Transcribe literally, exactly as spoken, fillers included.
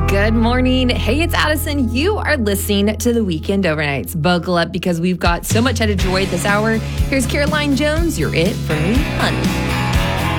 Good morning. Hey, it's Addison. You are listening to the Weekend Overnights. Buckle up because we've got so much headed your way this hour. Here's Caroline Jones. You're it for me, honey.